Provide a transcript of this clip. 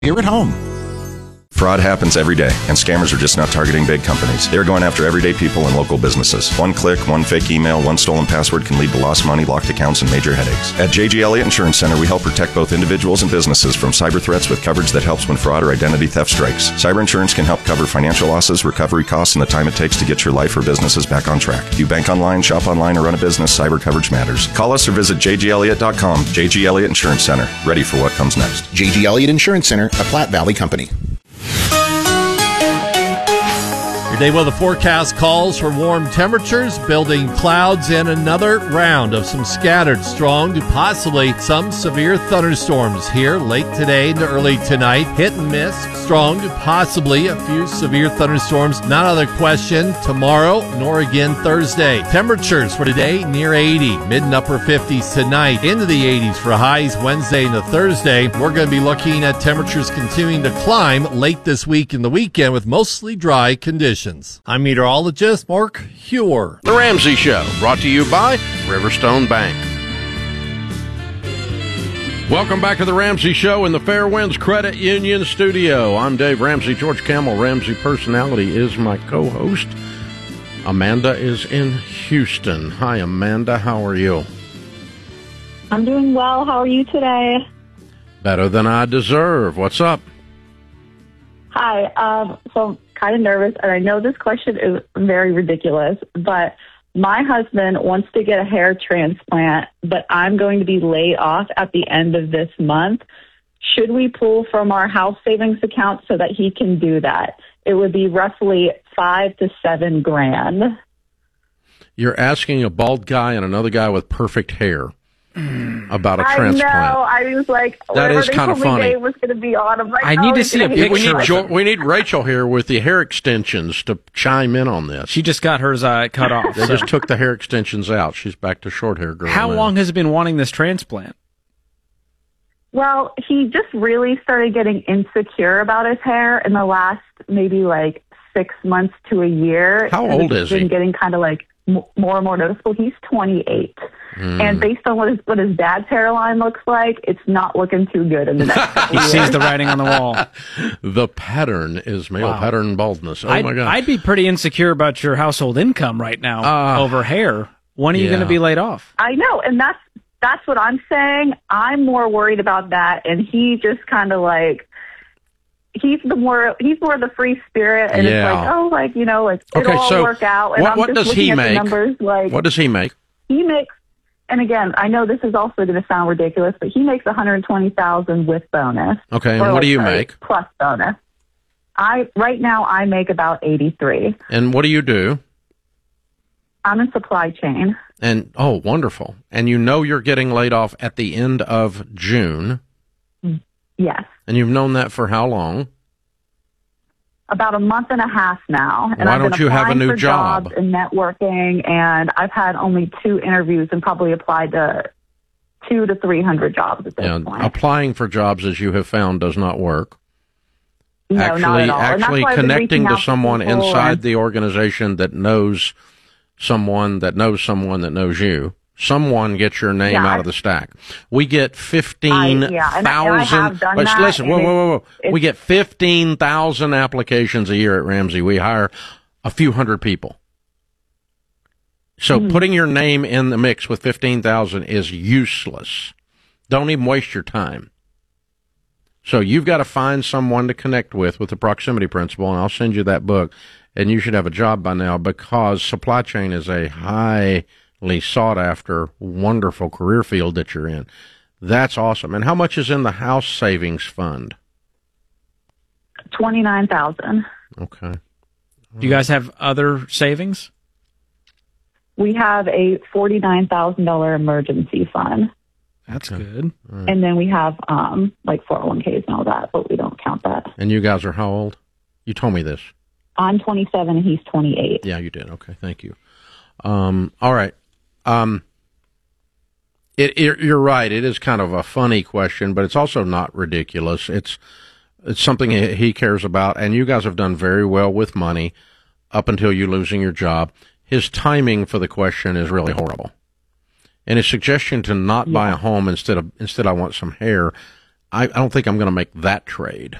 You're at home. Fraud happens every day, and scammers are just not targeting big companies. They're going after everyday people and local businesses. One click, one fake email, one stolen password can lead to lost money, locked accounts, and major headaches. At J.G. Elliott Insurance Center, we help protect both individuals and businesses from cyber threats with coverage that helps when fraud or identity theft strikes. Cyber insurance can help cover financial losses, recovery costs, and the time it takes to get your life or businesses back on track. If you bank online, shop online, or run a business, cyber coverage matters. Call us or visit jgelliott.com. J.G. Elliott Insurance Center. Ready for what comes next. J.G. Elliott Insurance Center, a Platte Valley company. Your day weather forecast calls for warm temperatures, building clouds, and another round of some scattered strong to possibly some severe thunderstorms here late today into early tonight. Hit and miss, strong to possibly a few severe thunderstorms. Not out of the question tomorrow, nor again Thursday. Temperatures for today near 80, mid and upper 50s tonight, into the 80s for highs Wednesday into Thursday. We're going to be looking at temperatures continuing to climb late this week and the weekend with mostly dry conditions. I'm meteorologist Mark Huer. The Ramsey Show, brought to you by Riverstone Bank. Welcome back to the Ramsey Show in the Fairwinds Credit Union studio. I'm Dave Ramsey. George Camel, Ramsey Personality, is my co-host. Amanda is in Houston. Hi, Amanda. How are you? I'm doing well. How are you today? Better than I deserve. What's up? Hi. So kind of nervous, and I know this question is very ridiculous, but my husband wants to get a hair transplant, but I'm going to be laid off at the end of this month. Should we pull from our house savings account so that he can do that? It would be roughly $5,000 to $7,000. You're asking a bald guy and another guy with perfect hair about a transplant. I know. I was like, that is kind of funny. Dave was going to be on. I'm like, I need to see a picture. We need Rachel here with the hair extensions to chime in on this. She just got hers cut off. They just took the hair extensions out. She's back to short hair girl. How long has he been wanting this transplant? Well, he just really started getting insecure about his hair in the last maybe like 6 months to a year. How old is he? Been getting kind of like more and more noticeable. He's 28. And based on what his dad's hairline looks like, it's not looking too good in the next couple He years. sees the writing on the wall. The pattern is male pattern baldness. Oh, my God. I'd be pretty insecure about your household income right now over hair. When are you going to be laid off? I know, and that's what I'm saying. I'm more worried about that, and he just kind of like, he's more of the free spirit, and it's like, oh, like, you know, like it'll all work out. And what I'm just does he make? Numbers, like, what does he make? He makes, and again, I know this is also going to sound ridiculous, but he makes $120,000 with bonus. Okay, and what do you make? Plus bonus. Right now I make about $83,000. And what do you do? I'm in supply chain. And wonderful. And you know you're getting laid off at the end of June. Yes. And you've known that for how long? About a month and a half now. And Why I've don't been you have a applying new for job? Jobs and networking, and I've had only 2 interviews and probably applied to 200 to 300 jobs at this point. Applying for jobs, as you have found, does not work. No, not at all. Actually connecting to someone inside the organization that knows someone that knows someone that knows you. Someone gets your name out of the stack. We get 15,000. Listen, whoa. We get 15,000 applications a year at Ramsey. We hire a few hundred people. So putting your name in the mix with 15,000 is useless. Don't even waste your time. So you've got to find someone to connect with the proximity principle, and I'll send you that book, and you should have a job by now, because supply chain is a highly sought after, wonderful career field that you're in. That's awesome. And how much is in the house savings fund? $29,000. Okay. Do you guys have other savings? We have a $49,000 emergency fund. That's good. Right. And then we have like 401ks and all that, but we don't count that. And you guys are how old? You told me this. I'm 27 and he's 28. Yeah, you did. Okay, thank you. All right. You're right. It is kind of a funny question, but it's also not ridiculous. It's something he cares about, and you guys have done very well with money up until you losing your job. His timing for the question is really horrible. And his suggestion to not buy a home instead I want some hair, I don't think I'm going to make that trade.